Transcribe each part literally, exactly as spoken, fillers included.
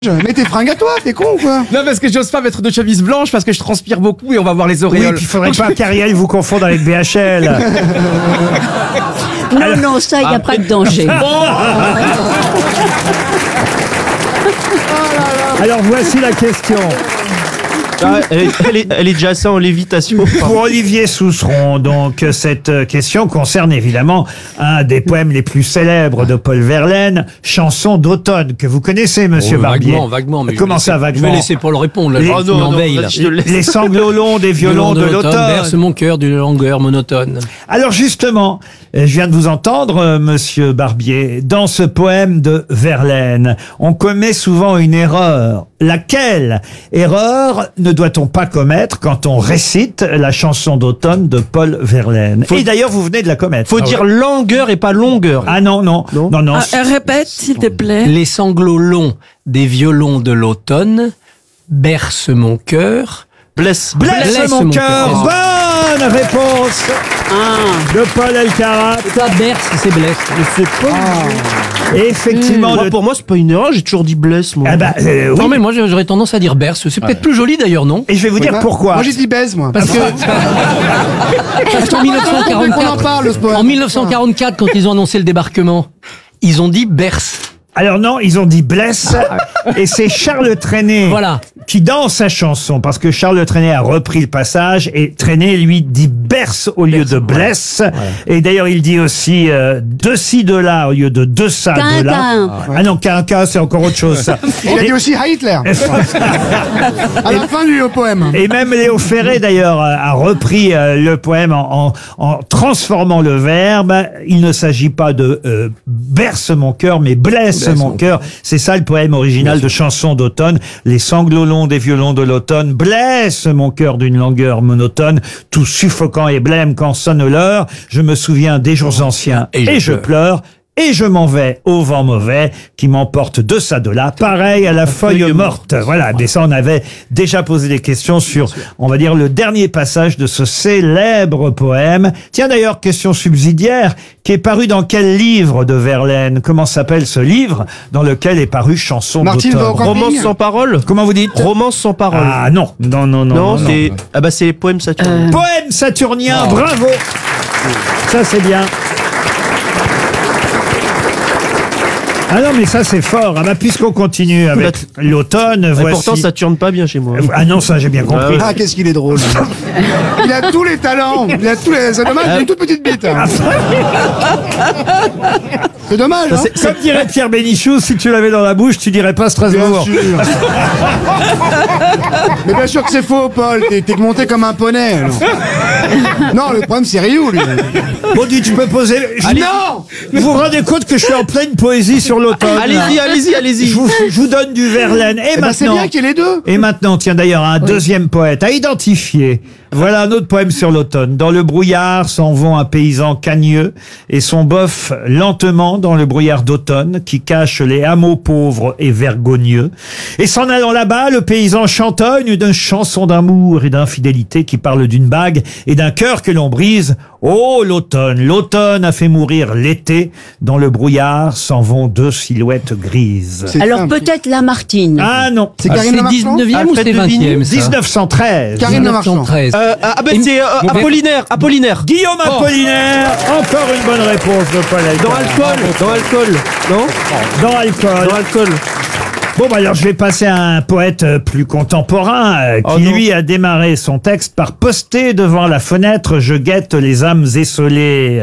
Mets tes fringues à toi, t'es con ou quoi? Non, parce que j'ose pas mettre de chemise blanche parce que je transpire beaucoup et on va voir les Oui, auréoles. puis il faudrait pas qu'Ariel vous confonde avec B H L. Non, non, ça, il n'y a pas de danger. Alors voici la question. Ah, elle, est, elle, est, elle est déjà ça en lévitation. Pour Olivier Sousseron, donc, cette question concerne évidemment un des poèmes les plus célèbres de Paul Verlaine, Chanson d'automne, que vous connaissez, monsieur Oh, Barbier. Vaguement, vaguement. Mais Comment je vais ça, laisser- vaguement? Je vais laisser Paul répondre. Là, Les- je Oh tu non, non, m'embailles, là. vas-y, je te laisse. Les sanglots longs des violons de l'automne. Berce mon cœur d'une longueur monotone. Alors justement, euh, je viens de vous entendre, euh, monsieur Barbier, dans ce poème de Verlaine, on commet souvent une erreur. Laquelle erreur ne doit-on pas commettre quand on récite la chanson d'automne de Paul Verlaine? Faut- Et d'ailleurs, vous venez de la commettre. Faut dire longueur et pas longueur. Ah non, non, Non. non, non. Ah, euh, répète, s'il te plaît. Les sanglots longs des violons de l'automne bercent mon cœur. Blesse. Blesse, Blesse mon mon cœur. cœur. Bonne réponse Ah, de Paul Elkarat. C'est pas berce, c'est blesse. C'est pas. Et effectivement, Moi, le... pour moi, c'est pas une erreur. J'ai toujours dit blesse, moi. Ah bah, euh, oui. Non, mais moi, j'aurais tendance à dire berce. C'est peut-être plus joli d'ailleurs, non? Et je vais vous dire Moi- pourquoi. Moi j'ai dit baise, moi. Parce que, parce qu'en On en mille neuf cent quarante-quatre, parle, ce poème. en mille neuf cent quarante-quatre, quand ils ont annoncé le débarquement, ils ont dit berce. Alors non, ils ont dit blesse, et c'est Charles Trenet Voilà. qui, dans sa chanson, parce que Charles Trenet a repris le passage, et Trenet, lui, dit berce au lieu de blesse, et d'ailleurs, il dit aussi euh, de ci, de là, au lieu de de ça, de là. Quinquin. Ah non, quinquin, c'est encore autre chose, ça. Il a Et- dit aussi Hitler. À la fin du poème. Et même Léo Ferré, d'ailleurs, a a repris euh, le poème en, en, en transformant le verbe. Il ne s'agit pas de euh, berce mon cœur, mais blesse, mon cœur. C'est ça le poème original de Chanson d'automne. Les sanglots longs des violons de l'automne blessent mon cœur d'une longueur monotone, tout suffocant et blême quand sonne l'heure. Je me souviens des jours anciens et, Et je je pleure. Et je m'en vais au vent mauvais qui m'emporte de ça de là, pareil à la feuille morte. Voilà, mais ça on avait déjà posé des questions sur, on va dire, le dernier passage de ce célèbre poème. Tiens d'ailleurs, question subsidiaire, qui est paru dans quel livre de Verlaine? Comment s'appelle ce livre dans lequel est paru Chanson Martine va au d'automne? camping. Romance sans parole. Comment vous dites? Romance sans parole. Ah non, non, non, non. non, non, c'est. non. Ah bah, c'est les poèmes Saturne. Poème saturnien, bravo. Ça c'est bien. Ah non, mais ça c'est fort. Ah bah, puisqu'on continue avec l'automne, Et voici... pourtant, ça tourne pas bien chez moi. Ah non, ça j'ai bien compris. Ah, qu'est-ce qu'il est drôle. Il a tous les talents. Il a tous les. C'est dommage, il a une toute petite bite. hein. C'est dommage, hein. Comme dirait Pierre Bénichou, si tu l'avais dans la bouche, tu dirais pas Bien Strasbourg. sûr. Mais bien sûr que c'est faux, Paul. T'es t'es monté comme un poney. alors. Non, le problème c'est Ryu, lui. Bon, dis, tu peux poser... Je- Non. Vous vous rendez compte que je suis en pleine poésie sur l'automne? Allez-y, allez-y, allez-y. Je vous, je vous donne du Verlaine. Et Eh ben, c'est maintenant... bien qu'il y ait les deux. Et maintenant, tiens d'ailleurs, un deuxième poète à identifier. Voilà un autre poème sur l'automne. Dans le brouillard s'en vont un paysan cagneux et son boeuf lentement dans le brouillard d'automne qui cache les hameaux pauvres et vergogneux. Et s'en allant là-bas, le paysan chantonne une chanson d'amour et d'infidélité qui parle d'une bague et d'un cœur que l'on brise. Oh, l'automne, l'automne a fait mourir l'été. Dans le brouillard s'en vont deux silhouettes grises. C'est alors simple. peut-être Lamartine. Ah non, C'est Ah, Karine c'est Le Marchand. dix-neuvième ou Alfred c'est de Vigny. vingtième, ça? dix-neuf cent treize. Karine Le Marchand. mille neuf cent treize. Euh, ah bah, Et- c'est euh, Mon- Apollinaire. Apollinaire. Guillaume Apollinaire, encore une bonne réponse de Paul Elkarat. Dans alcool. Dans alcool. Non. Dans alcool. Dans alcool. Bon, bah alors je vais passer à un poète euh, plus contemporain euh, qui, Oh non. lui, a démarré son texte par poster devant la fenêtre « Je guette les âmes essolées ».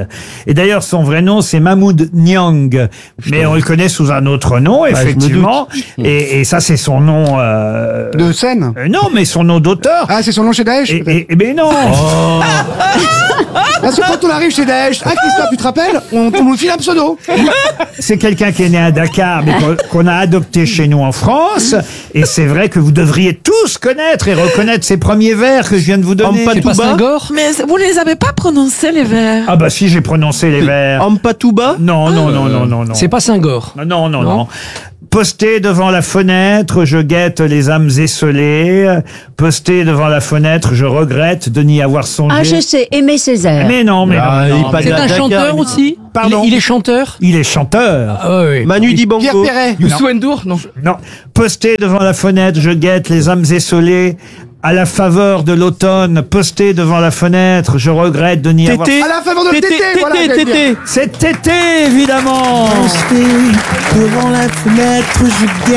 Et d'ailleurs, son vrai nom, c'est Mahmoud Niang. Mais on le connaît sous un autre nom, je me effectivement. Et, et ça, c'est son nom... euh, De scène. euh, non, mais son nom d'auteur. Ah, c'est son nom chez Daesh. Et, peut-être. et, et- mais non. Parce que quand on arrive chez Daesh, ah Christophe, tu te rappelles, on, on nous file un pseudo. C'est quelqu'un qui est né à Dakar, mais qu'on- qu'on a adopté chez nous en France. Et c'est vrai que vous devriez tous connaître et reconnaître ces premiers vers que je viens de vous donner. C'est pas Touba. Senghor? Mais vous ne les avez pas prononcés, les vers. Ah bah si, j'ai prononcé les vers. Ampatouba. Non, non, non, non, non, non. C'est pas Senghor. Non, non, non, Non. non. Posté devant la fenêtre, je guette les âmes esselées. Posté devant la fenêtre, je regrette de n'y avoir songé. Ah, je sais, Aimé Césaire. Mais non, mais Ah, non, il non, pas mais- C'est un Dakar, chanteur il- aussi. Pardon. Il est, il est chanteur. Il est chanteur. Ah oui. Manu Pierre Dibango. Perret. Youssou N'Dour, non. Non. Posté devant la fenêtre, je guette les âmes esselées. À la faveur de l'automne, posté devant la fenêtre, je regrette de n'y avoir... Tété. À la faveur de Tété, Tété, voilà, Tété, j'allais dire. Tété. C'est Tété, évidemment. Devant la fenêtre, je